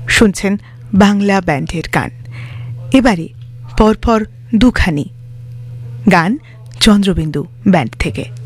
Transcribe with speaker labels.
Speaker 1: শুনছেন বাংলা ব্যান্ডের গান। এবারে পরপর দুখানি গান চন্দ্রবিন্দু ব্যান্ড থেকে।